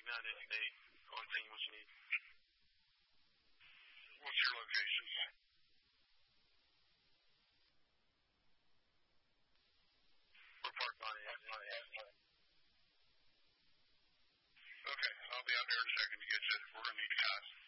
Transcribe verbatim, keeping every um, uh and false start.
nine eight. Only thing what you need. What's your location? We're parked on it. Okay, I'll be out there in a second to get you. We're going to need you guys.